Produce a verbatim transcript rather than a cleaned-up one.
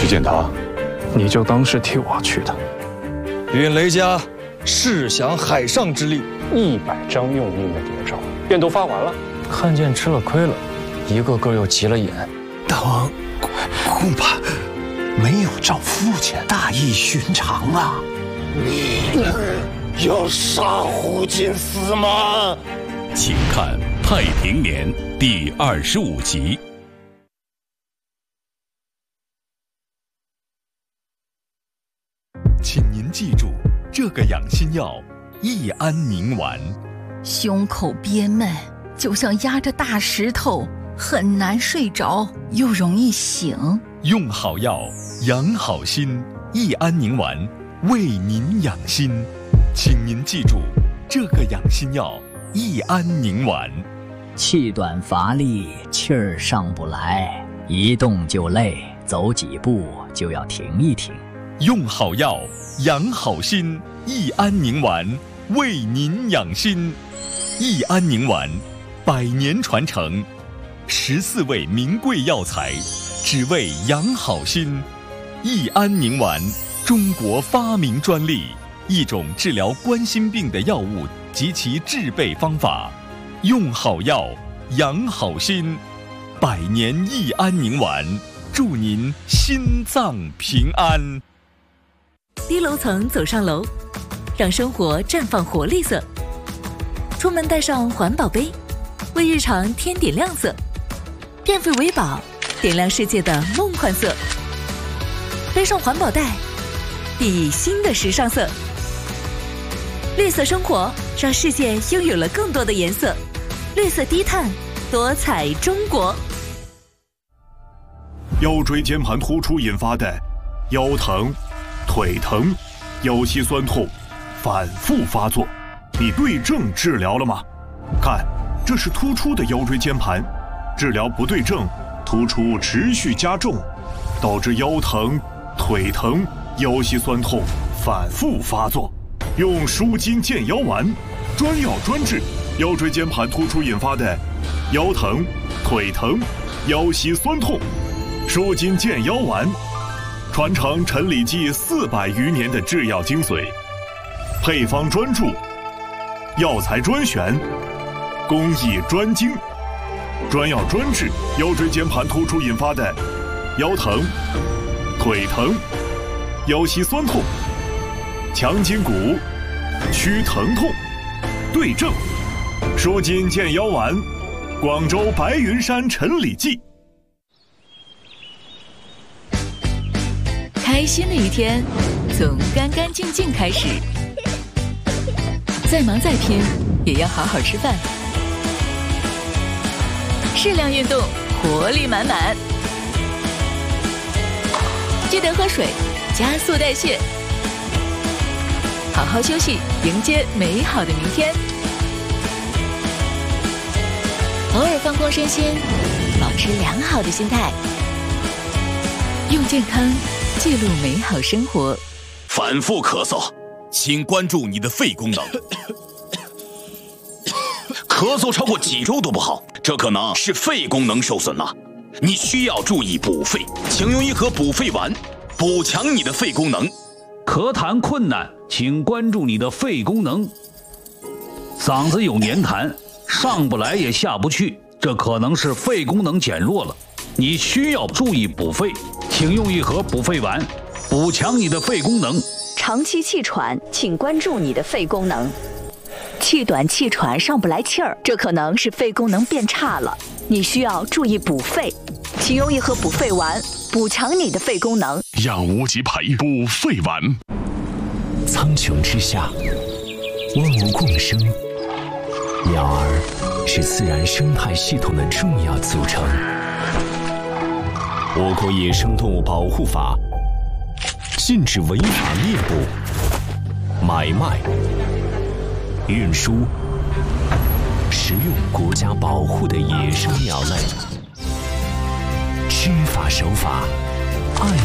去见他，你就当是替我去的。 允雷家誓降海上之力， 一百张用命的谍照便都发完了。 看见吃了亏了，一个个又急了眼。 大王，恐怕没有照父亲大义寻常啊！ 你要杀胡金丝吗？ 请看《太平年》第二十五集。请您记住这个养心药——益安宁丸。 胸口憋闷，就像压着大石头，很难睡着，又容易醒。 用好药，养好心。益安宁丸为您养心，请您记住这个养心药——益安宁丸。 气短乏力，气儿上不来，一动就累，走几步就要停一停。 用好药，养好心。益安宁丸为您养心。益安宁丸，百年传承，十四味名贵药材，只为养好心。益安宁丸，中国发明专利，一种治疗冠心病的药物及其制备方法。用好药，养好心。百年益安宁丸，祝您心脏平安。 低楼层走上楼，让生活绽放活力色。出门带上环保杯，为日常添点亮色。变废为宝，点亮世界的梦幻色。背上环保袋，熠熠新的时尚色。绿色生活，让世界拥有了更多的颜色。绿色低碳，多彩中国。 腰椎间盘突出引发的腰疼、腿疼、腰膝酸痛反复发作，你对症治疗了吗？看，这是突出的腰椎间盘，治疗不对症，突出持续加重，导致腰疼、腿疼、腰膝酸痛反复发作。用舒筋健腰丸，专药专治腰椎间盘突出引发的腰疼、腿疼、腰膝酸痛。舒筋健腰丸，传承陈李济四百余年的制药精髓，配方专注，药材专选，工艺专精，专药专治腰椎间盘突出引发的腰疼、腿疼、腰膝酸痛，强筋骨，祛疼痛，对症。舒筋健腰丸，广州白云山陈李济。 开心的一天，从干干净净开始。再忙再拼，也要好好吃饭。适量运动，活力满满。记得喝水，加速代谢。好好休息，迎接美好的明天。偶尔放空身心，保持良好的心态。用健康记录美好生活。 反复咳嗽，请关注你的肺功能。咳嗽超过几周都不好，这可能是肺功能受损了。你需要注意补肺，请用一盒补肺丸，补强你的肺功能。 咳痰困难，请关注你的肺功能。嗓子有黏痰，上不来也下不去，这可能是肺功能减弱了。你需要注意补肺，请用一盒补肺丸，补强你的肺功能。 长期气喘，请关注你的肺功能。气短气喘上不来气儿，这可能是肺功能变差了，你需要注意补肺，请用一盒补肺丸，补强你的肺功能。 养无极培补肺丸。 苍穹之下，万物共生，鸟儿是自然生态系统的重要组成。我国野生动物保护法禁止违法猎捕、买卖、运输、食用国家保护的野生鸟类。知法守法，爱